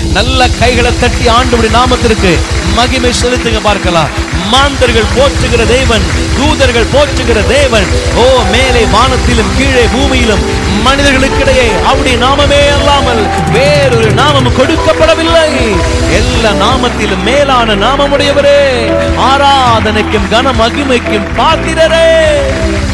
நல்ல கைகளை தட்டி ஆண்டவருடைய நாமத்திற்கு மகிமை செலுத்துங்க பார்க்கலாம். மாந்தர்கள் போற்றுகிற தேவன், தூதர்கள் போற்றுகிற தேவன். ஓ, மேலே வானத்திலும் கீழே பூமியிலும் மனிதர்களுக்கிடையே அவருடைய நாமமே அல்லாமல் வேறொரு நாமம் கொடுக்கப்படவில்லை. எல்லா நாமத்திலும் மேலான நாமமுடையவரே, ஆராதனைக்கும் கன மகிமைக்கும் பாத்திரரே.